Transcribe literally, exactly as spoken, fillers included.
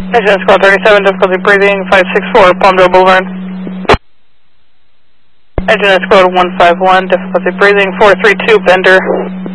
Engine Squad thirty-seven, difficulty breathing, five six four, Palmdale Boulevard. Engine Squad one five one, difficulty breathing, four three two, Bender.